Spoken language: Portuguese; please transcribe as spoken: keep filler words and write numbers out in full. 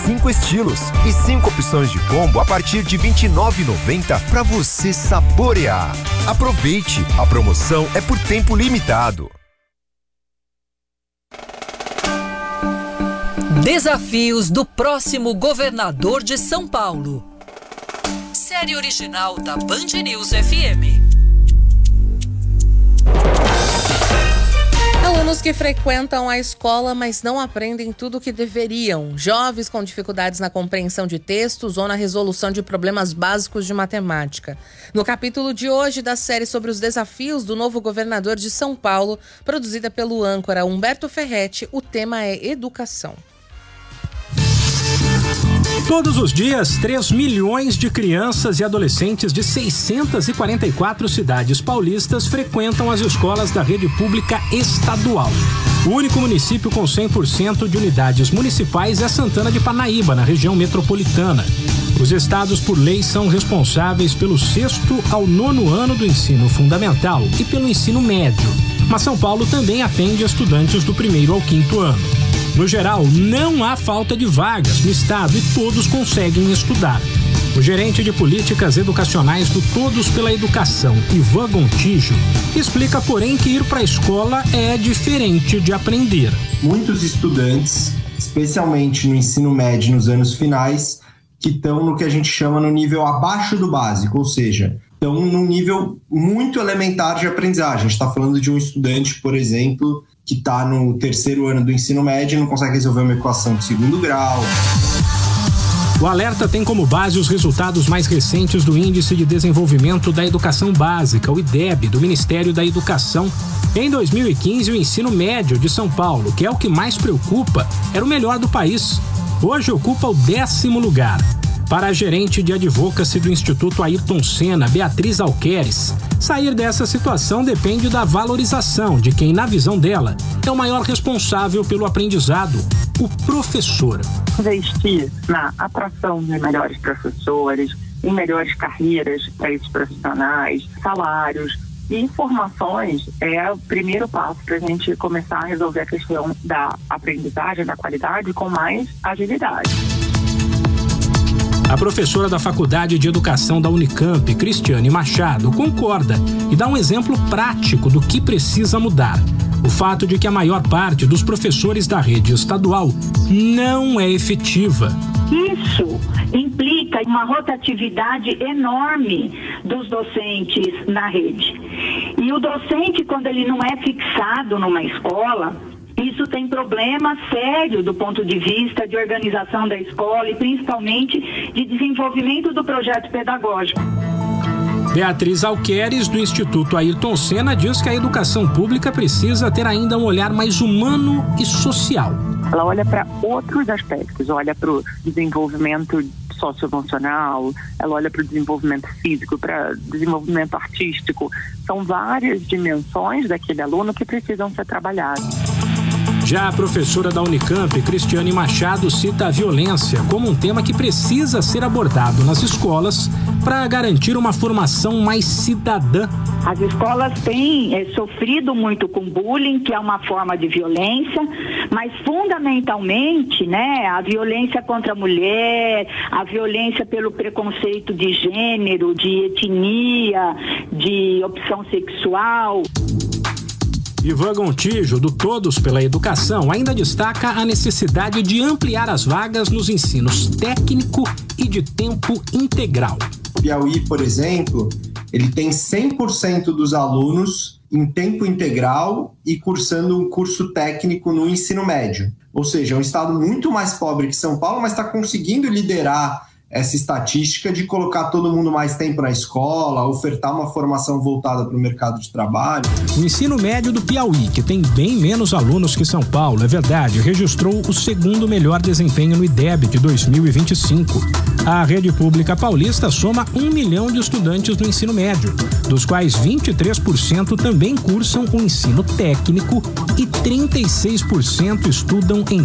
cinco estilos e cinco opções de combo a partir de vinte e nove reais e noventa centavos para você saborear. Aproveite, a promoção é por tempo limitado. Desafios do próximo governador de São Paulo. Série original da Band News F M. Alunos que frequentam a escola, mas não aprendem tudo o que deveriam. Jovens com dificuldades na compreensão de textos ou na resolução de problemas básicos de matemática. No capítulo de hoje da série sobre os desafios do novo governador de São Paulo, produzida pelo âncora Humberto Ferretti, o tema é educação. Todos os dias, três milhões de crianças e adolescentes de seiscentas e quarenta e quatro cidades paulistas frequentam as escolas da rede pública estadual. O único município com cem por cento de unidades municipais é Santana de Parnaíba, na região metropolitana. Os estados, por lei, são responsáveis pelo sexto ao nono ano do ensino fundamental e pelo ensino médio. Mas São Paulo também atende estudantes do primeiro ao quinto ano. No geral, não há falta de vagas no estado e todos conseguem estudar. O gerente de políticas educacionais do Todos pela Educação, Ivan Gontijo, explica, porém, que ir para a escola é diferente de aprender. Muitos estudantes, especialmente no ensino médio nos anos finais, que estão no que a gente chama no nível abaixo do básico, ou seja, estão num nível muito elementar de aprendizagem. A gente está falando de um estudante, por exemplo, que está no terceiro ano do ensino médio e não consegue resolver uma equação de segundo grau. O alerta tem como base os resultados mais recentes do Índice de Desenvolvimento da Educação Básica, o I D E B, do Ministério da Educação. Em dois mil e quinze, o ensino médio de São Paulo, que é o que mais preocupa, era o melhor do país. Hoje ocupa o décimo lugar. Para a gerente de advocacy do Instituto Ayrton Senna, Beatriz Alqueres, sair dessa situação depende da valorização de quem, na visão dela, é o maior responsável pelo aprendizado, o professor. Investir na atração de melhores professores, em melhores carreiras para esses profissionais, salários e informações é o primeiro passo para a gente começar a resolver a questão da aprendizagem, da qualidade com mais agilidade. A professora da Faculdade de Educação da Unicamp, Cristiane Machado, concorda e dá um exemplo prático do que precisa mudar. O fato de que a maior parte dos professores da rede estadual não é efetiva. Isso implica uma rotatividade enorme dos docentes na rede. E o docente, quando ele não é fixado numa escola, isso tem problema sério do ponto de vista de organização da escola e principalmente de desenvolvimento do projeto pedagógico. Beatriz Alqueres, do Instituto Ayrton Senna, diz que a educação pública precisa ter ainda um olhar mais humano e social. Ela olha para outros aspectos, olha para o desenvolvimento socioemocional, ela olha para o desenvolvimento físico, para o desenvolvimento artístico. São várias dimensões daquele aluno que precisam ser trabalhadas. Já a professora da Unicamp, Cristiane Machado, cita a violência como um tema que precisa ser abordado nas escolas para garantir uma formação mais cidadã. As escolas têm é, sofrido muito com bullying, que é uma forma de violência, mas fundamentalmente, né, a violência contra a mulher, a violência pelo preconceito de gênero, de etnia, de opção sexual. Ivan Gontijo, do Todos pela Educação, ainda destaca a necessidade de ampliar as vagas nos ensinos técnico e de tempo integral. O Piauí, por exemplo, ele tem cem por cento dos alunos em tempo integral e cursando um curso técnico no ensino médio. Ou seja, é um estado muito mais pobre que São Paulo, mas está conseguindo liderar essa estatística de colocar todo mundo mais tempo na escola, ofertar uma formação voltada para o mercado de trabalho. O ensino médio do Piauí, que tem bem menos alunos que São Paulo, é verdade, registrou o segundo melhor desempenho no I D E B de dois mil e vinte e cinco. A rede pública paulista soma um milhão de estudantes no ensino médio, dos quais vinte e três por cento também cursam o ensino técnico e trinta e seis por cento estudam em